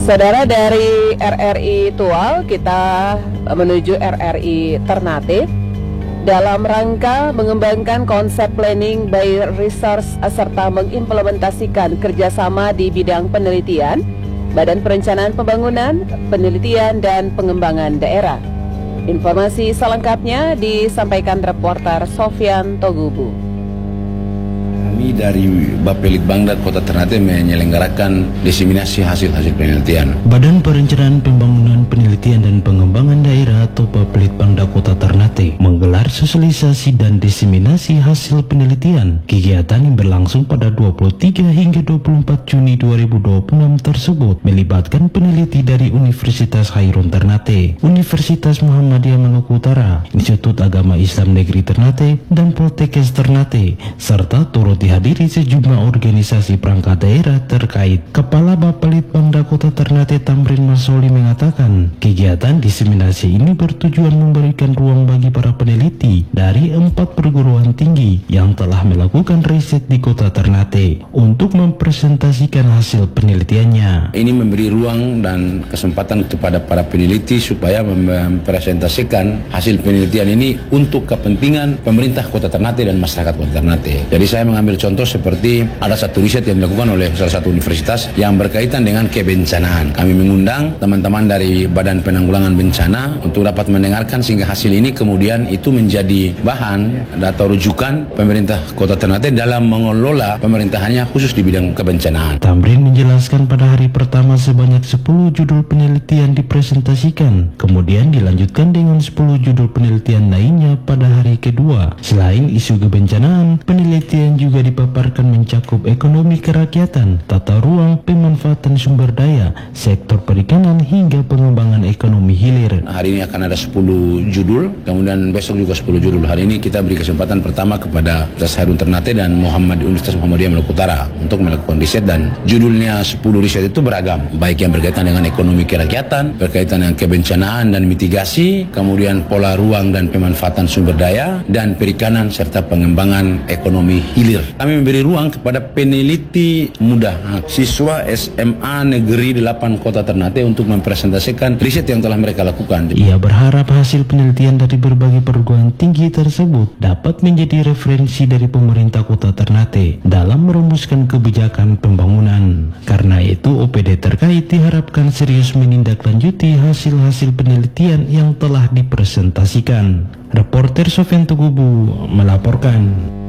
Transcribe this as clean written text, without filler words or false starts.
Saudara, dari RRI Tual kita menuju RRI Ternate dalam rangka mengembangkan konsep planning by resource serta mengimplementasikan kerjasama di bidang penelitian, Badan Perencanaan Pembangunan, Penelitian dan Pengembangan Daerah. Informasi selengkapnya disampaikan reporter Sofyan Togubu. Kami dari Bapelitbangda Kota Ternate menyelenggarakan diseminasi hasil-hasil penelitian. Badan Perencanaan Pembangunan, Penelitian dan Pengembangan Daerah atau Bapelitbangda Kota Ternate menggelar sosialisasi dan diseminasi hasil penelitian. Kegiatan yang berlangsung pada 23 hingga 24 Juni 2026 tersebut melibatkan peneliti dari Universitas Khairun Ternate, Universitas Muhammadiyah Maluku Utara, Institut Agama Islam Negeri Ternate, dan Poltekkes Ternate, serta turut dihadiri sejumlah organisasi perangkat daerah terkait. Kepala Bapelitbangda Kota Ternate Tamrin Masoli mengatakan, kegiatan diseminasi ini bertujuan memberikan ruang bagi para peneliti dari 4 perguruan tinggi yang telah melakukan riset di Kota Ternate untuk mempresentasikan hasil penelitiannya. Ini memberi ruang dan kesempatan kepada para peneliti supaya mempresentasikan hasil penelitian ini untuk kepentingan pemerintah Kota Ternate dan masyarakat Kota Ternate. Jadi saya mengambil contoh seperti ada satu riset yang dilakukan oleh salah satu universitas yang berkaitan dengan kebencanaan. Kami mengundang teman-teman dari Badan Penanggulangan Bencana untuk dapat mendengarkan sehingga hasil ini kemudian itu menjadi bahan atau rujukan pemerintah Kota Ternate dalam mengelola pemerintahannya khusus di bidang kebencanaan. Tamrin menjelaskan pada hari pertama sebanyak 10 judul penelitian dipresentasikan, kemudian dilanjutkan dengan 10 judul penelitian lainnya pada hari kedua. Selain isu kebencanaan, penelitian juga dipaparkan mencakup ekonomi kerakyatan, tata ruang, pemanfaatan sumber daya, sektor perikanan hingga pengembangan ekonomi hilir. Hari ini akan ada 10 judul, kemudian besok juga 10 judul. Hari ini kita beri kesempatan pertama kepada Universitas Khairun Ternate dan Universitas Muhammadiyah Maluku Utara untuk melakukan riset, dan judulnya 10 riset itu beragam, baik yang berkaitan dengan ekonomi kerakyatan, berkaitan dengan kebencanaan dan mitigasi, kemudian pola ruang dan pemanfaatan sumber daya, dan perikanan serta pengembangan ekonomi hilir. Kami memberi ruang kepada peneliti muda, siswa SMA Negeri 8 Kota Ternate untuk mempresentasikan riset yang telah mereka lakukan. Ia berharap hasil penelitian dari berbagai perguruan tinggi tersebut dapat menjadi referensi dari pemerintah Kota Ternate dalam merumuskan kebijakan pembangunan. Karena itu, OPD terkait diharapkan serius menindaklanjuti hasil-hasil penelitian yang telah dipresentasikan. Reporter Sofyan Tugubu melaporkan.